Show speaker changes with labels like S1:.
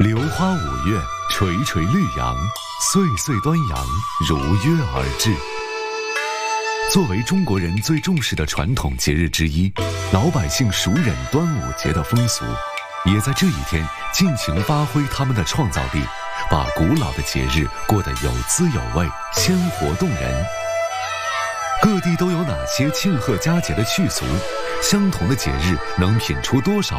S1: 榴花五月，垂垂绿杨，岁岁端阳，如约而至。作为中国人最重视的传统节日之一，老百姓熟稔端午节的风俗，也在这一天尽情发挥他们的创造力，把古老的节日过得有滋有味，鲜活动人。各地都有哪些庆贺佳节的趣俗？相同的节日能品出多少